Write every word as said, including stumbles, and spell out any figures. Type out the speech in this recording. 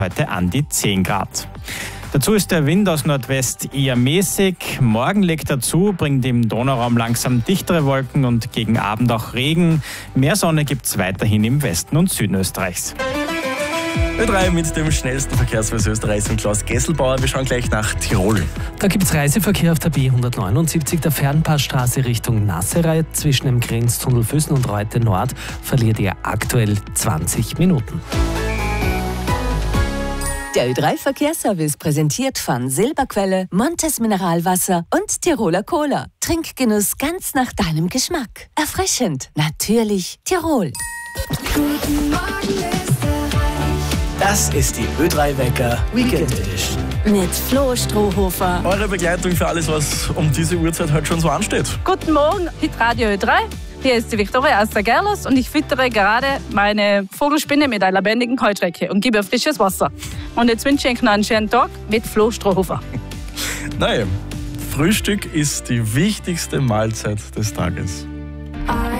heute an die zehn Grad. Dazu ist der Wind aus Nordwest eher mäßig. Morgen legt dazu, bringt im Donauraum langsam dichtere Wolken und gegen Abend auch Regen. Mehr Sonne gibt es weiterhin im Westen und Süden Österreichs. Ö drei mit dem schnellsten Verkehrsservice Österreichs und Klaus Gesselbauer. Wir schauen gleich nach Tirol. Da gibt es Reiseverkehr auf der B hundertneunundsiebzig, der Fernpassstraße Richtung Nassereit. Zwischen dem Grenztunnel Füssen und Reute Nord verliert ihr aktuell zwanzig Minuten. Der Ö drei Verkehrsservice präsentiert von Silberquelle, Montes Mineralwasser und Tiroler Cola. Trinkgenuss ganz nach deinem Geschmack. Erfrischend, natürlich Tirol. Guten Morgen Österreich. Das ist die Ö drei Wecker Weekend Edition. Mit Flo Strohhofer. Eure Begleitung für alles, was um diese Uhrzeit heute schon so ansteht. Guten Morgen, Hitradio Ö drei. Hier ist die Viktoria aus der Gerlos und ich füttere gerade meine Vogelspinne mit einer lebendigen Heuschrecke und gebe ihr frisches Wasser. Und jetzt wünsche ich euch noch einen schönen Tag mit Flo Strohhofer. Nein, Frühstück ist die wichtigste Mahlzeit des Tages. I